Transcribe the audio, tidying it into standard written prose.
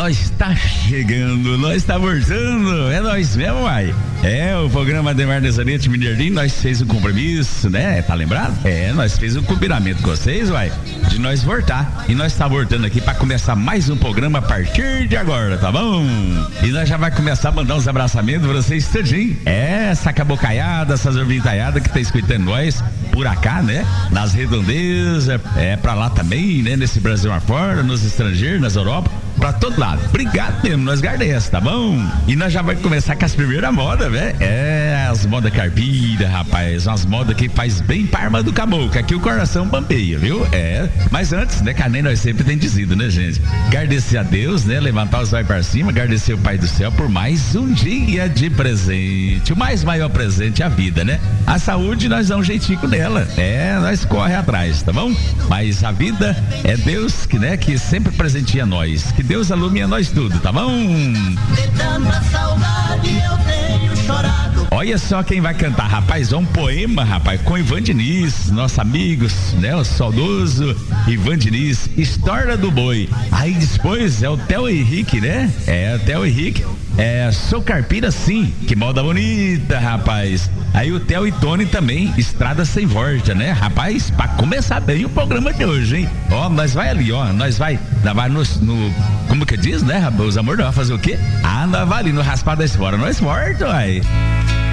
nós está chegando, nós está voltando, é nós mesmo, uai. É, o programa Ademar Desanete Mineirinho, nós fez um compromisso, né? Tá lembrado? É, nós fez um combinamento com vocês, uai, de nós voltar. E nós está voltando aqui para começar mais um programa a partir de agora, tá bom? E nós já vai começar a mandar uns abraçamentos pra vocês tudinho. É, essa cabocaiada, essas ouvintaiadas que tá escutando nós por cá, né? Nas redondezas, pra lá também, né? Nesse Brasil afora, nos estrangeiros, nas Europa, pra todo lado. Obrigado mesmo, nós guardamos, tá bom? E nós já vai começar com as primeiras modas, velho. É, as modas carpida, rapaz, umas modas que faz bem pra arma do caboclo, aqui o coração bambeia, viu? É, mas antes, né, que nem nós sempre tem dizido, né, gente? Agradecer a Deus, né? Levantar os olhos pra cima, agradecer o Pai do Céu por mais um dia de presente. O mais maior presente é a vida, né? A saúde, nós damos um jeitinho nela. É, nós corre atrás, tá bom? Mas a vida é Deus que, né, que sempre presenteia nós. Que Deus alumia nós tudo, tá bom? Olha só quem vai cantar, rapaz, é um poema, rapaz, com Ivan Diniz, nossos amigos, né, o saudoso Ivan Diniz, História do Boi. Aí depois é o Theo Henrique, né? É, o Theo Henrique. É, sou carpira sim, que moda bonita, rapaz. Aí o Theo e Tony também, Estrada Sem Volta, né? Rapaz, pra começar bem o programa de hoje, hein? Ó, nós vai ali, ó, nós vai no como que diz, né, rapaz? Os amor, nós vai fazer o quê? Ah, nós vai ali no Raspar da Espora, nós volta, uai.